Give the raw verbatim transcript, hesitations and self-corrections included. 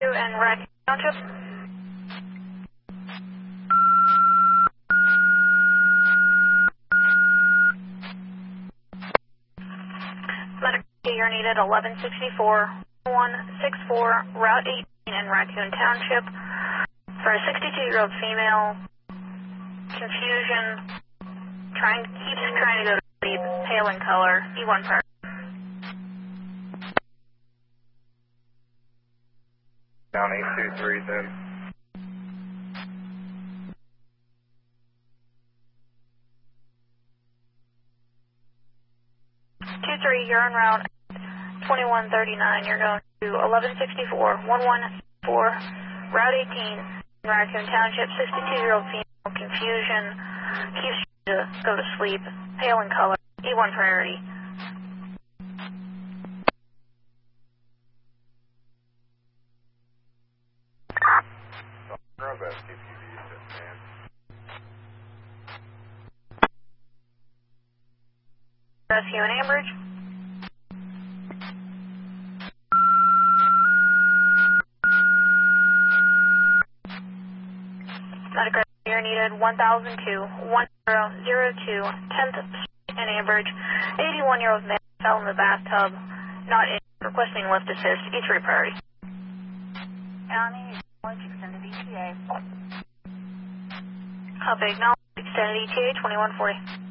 in Raccoon Township. Medical care needed eleven sixty-four, one sixty-four, Route eighteen in Raccoon Township for a sixty-two-year-old female. Confusion. Trying keeps trying to go to sleep. Pale in color. E one priority. Down eight two three then. two three, you're en route. twenty-one thirty-nine, you're going to eleven sixty-four, one one four, Route eighteen, Raccoon Township, sixty-two-year-old female, confusion, keeps trying to go to sleep, pale in color, E one priority. Grab that C T V unit, man. Rescue in Ambridge. Medical care needed one thousand two, one zero zero two, tenth Street in Ambridge. eighty-one-year-old man fell in the bathtub, not in, requesting lift assist, E three priority. County, acknowledge extended E T A. Copy, acknowledge extended E T A twenty-one forty.